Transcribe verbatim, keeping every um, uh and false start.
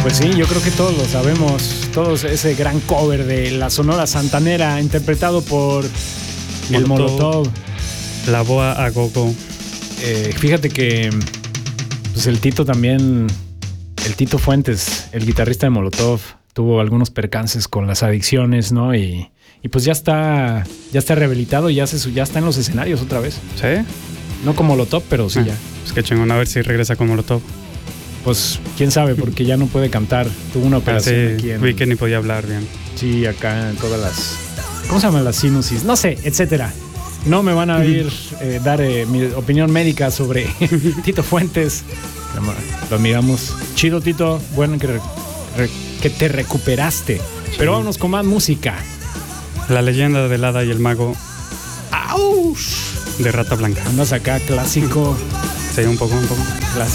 Pues sí, yo creo que todos lo sabemos. Todos ese gran cover de la Sonora Santanera interpretado por el Molotov. La Boa a Gogo. Eh, fíjate que pues el Tito también, el Tito Fuentes, el guitarrista de Molotov, tuvo algunos percances con las adicciones, ¿no? Y, y pues ya está, ya está rehabilitado y ya, se, ya está en los escenarios otra vez. ¿Sí? No como Molotov, pero sí ah, ya. Pues qué chingón, a ver si regresa con Molotov. Pues quién sabe, porque ya no puede cantar. Tuvo una operación ah, sí, aquí en... vi que ni podía hablar bien. Sí, acá en todas las... ¿Cómo se llaman las sinusis? No sé, etcétera. No me van a ir eh, dar eh, mi opinión médica sobre Tito Fuentes. Lo miramos. Chido, Tito. Bueno que, re, re, que te recuperaste. Sí. Pero vámonos con más música. La leyenda del hada y el mago. ¡Auch! De Rata Blanca. Andas acá, clásico. Sí, un poco, un poco. Clásico.